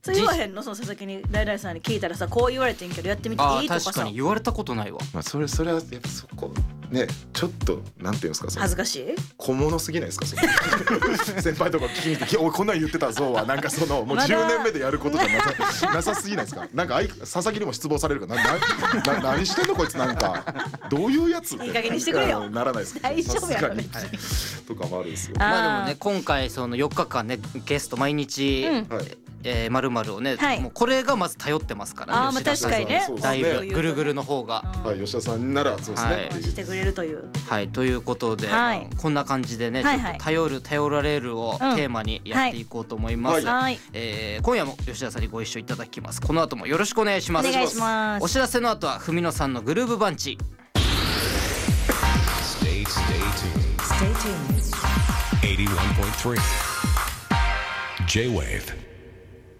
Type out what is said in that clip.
それ言わへんの？その佐々木に誰々さんに聞いたらさ、こう言われてんけどやってみていいとかさ。 確かに言われたことないわ。 まあそれはやっぱそこね、ちょっとなんていうんですか、その恥ずかしい小物すぎないですか、その先輩とか聞きに行って「おいこんなん言ってたぞ」はなんかそのもう10年目でやることじゃなさすぎないですか。なんか佐々木にも失望されるから何してんのこいつ、なんかどういうやつっていい加減にしてくれよならないですか。 大丈夫やろねさすがにとかもあるんですよ。 まあでもね、今回その4日間ねゲスト毎日、〇〇をね、もうこれがまず頼ってますからね。 確かにね、 だいぶぐるぐるの方が、 吉田さんならそうですね、 してくれるという。 ということで、こんな感じでね、ちょっと頼られるをテーマにやっていこうと思います。今夜も吉田さんにご一緒いただきます。この後もよろしくお願いします。 お願いします。 お知らせの後は文野さんのグルーブバンチ。 Stay tuned. 81.3 J-Wave